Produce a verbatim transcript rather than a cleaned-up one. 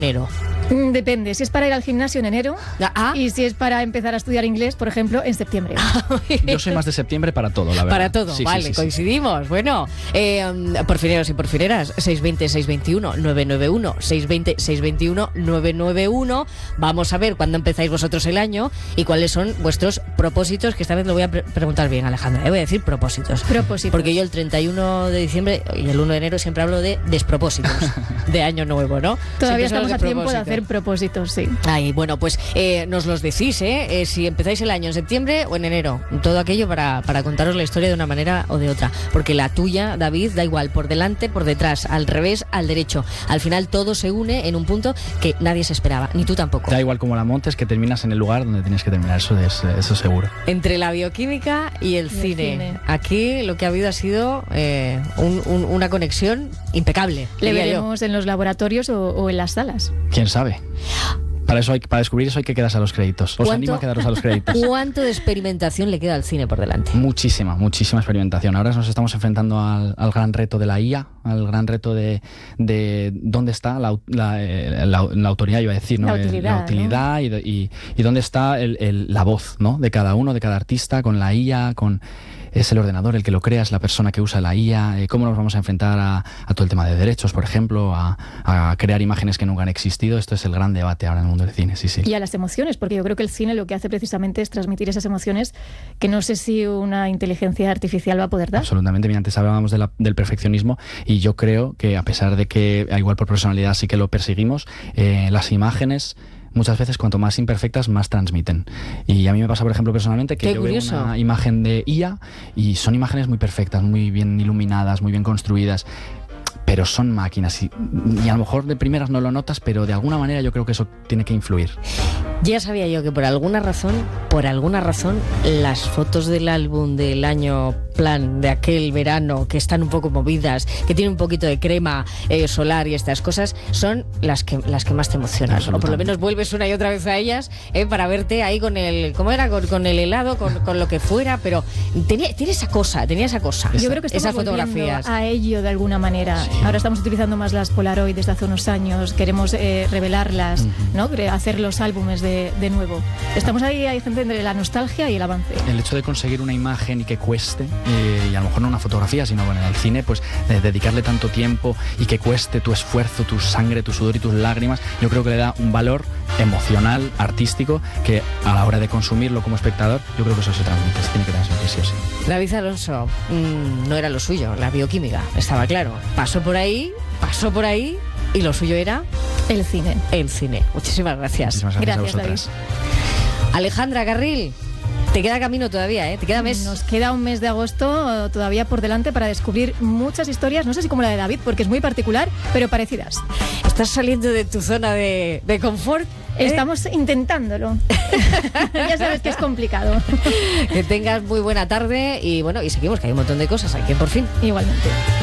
enero. Depende, si es para ir al gimnasio en enero ah. y si es para empezar a estudiar inglés, por ejemplo, en septiembre. Yo soy más de septiembre para todo, la verdad. Para todo, sí, vale, sí, sí, coincidimos. Sí. Bueno, eh, porfineros y porfineras, seis dos cero, seis dos uno, nueve nueve uno, seis dos cero, seis dos uno, nueve nueve uno. Vamos a ver cuándo empezáis vosotros el año y cuáles son vuestros propósitos, que esta vez lo voy a pre- preguntar bien, Alejandra. ¿eh? Voy a decir propósitos. Propósitos. Porque yo el treinta y uno de diciembre y el uno de enero siempre hablo de despropósitos de año nuevo, ¿no? Todavía Siempre estamos a tiempo de hacer propósitos, sí. Ay, bueno, pues eh, nos los decís, ¿eh? ¿eh? Si empezáis el año en septiembre o en enero. Todo aquello para, para contaros la historia de una manera o de otra. Porque la tuya, David, da igual, por delante, por detrás, al revés, al derecho. Al final todo se une en un punto que nadie se esperaba, ni tú tampoco. Da igual como la montes, que terminas en el lugar donde tienes que terminar, eso es eso seguro. Entre la bioquímica y el, y cine. el cine. Aquí lo que ha habido ha sido eh, un, un, una conexión impecable. Le veremos yo. en los laboratorios o, o en las salas. ¿Quién sabe? Para eso hay, para descubrir eso hay que quedarse a los créditos. Os animo a quedaros a los créditos. ¿Cuánto de experimentación le queda al cine por delante? Muchísima, muchísima experimentación. Ahora nos estamos enfrentando al, al gran reto de la I A, al gran reto de, de dónde está la, la, la, la autoridad, iba a decir, ¿no? La utilidad, la utilidad, ¿no? y, y, y dónde está el, el, la voz, ¿no? De cada uno, de cada artista, con la I A, con... Es el ordenador el que lo crea, es la persona que usa la I A. Eh, ¿Cómo nos vamos a enfrentar a, a todo el tema de derechos, por ejemplo, a, a crear imágenes que nunca han existido? Esto es el gran debate ahora en el mundo del cine, sí, sí. Y a las emociones, porque yo creo que el cine lo que hace precisamente es transmitir esas emociones que no sé si una inteligencia artificial va a poder dar. Absolutamente. Mira, antes hablábamos de la, del perfeccionismo y yo creo que a pesar de que, igual por personalidad sí que lo perseguimos, eh, las imágenes... muchas veces cuanto más imperfectas más transmiten. Y a mí me pasa, por ejemplo, personalmente que Qué yo curioso. veo una imagen de I A y son imágenes muy perfectas, muy bien iluminadas, muy bien construidas, pero son máquinas y, y a lo mejor de primeras no lo notas, pero de alguna manera yo creo que eso tiene que influir. Ya sabía yo que por alguna razón, por alguna razón, las fotos del álbum del año plan de aquel verano, que están un poco movidas, que tienen un poquito de crema eh, solar y estas cosas, son las que las que más te emocionan. O por lo menos vuelves una y otra vez a ellas eh, para verte ahí con el, ¿cómo era? Con, con el helado, con, con lo que fuera, pero tenía, tiene esa cosa, tenía esa cosa. Yo creo que estamos esas fotografías a ello de alguna manera. Sí. Ahora estamos utilizando más las Polaroid desde hace unos años, queremos eh, revelarlas, uh-huh. ¿no? Hacer los álbumes de, de nuevo. Estamos ahí, hay gente entre la nostalgia y el avance. El hecho de conseguir una imagen y que cueste, eh, y a lo mejor no una fotografía, sino bueno, en el cine, pues eh, dedicarle tanto tiempo y que cueste tu esfuerzo, tu sangre, tu sudor y tus lágrimas, yo creo que le da un valor emocional, artístico, que a la hora de consumirlo como espectador, yo creo que eso se transmite, se tiene que transmitir sí o sí. David Alonso, mmm, no era lo suyo, la bioquímica, estaba claro. Pasó por ahí, pasó por ahí y lo suyo era el cine. El cine. Muchísimas gracias. Muchísimas gracias, gracias a vosotras. David. Alejandra Carril, te queda camino todavía, ¿eh? Te queda mes. Nos queda un mes de agosto todavía por delante para descubrir muchas historias, no sé si como la de David, porque es muy particular, pero parecidas. ¿Estás saliendo de tu zona de, de confort? ¿Eh? Estamos intentándolo. Ya sabes que es complicado. Que tengas muy buena tarde y bueno, y seguimos, que hay un montón de cosas aquí, por fin. Igualmente.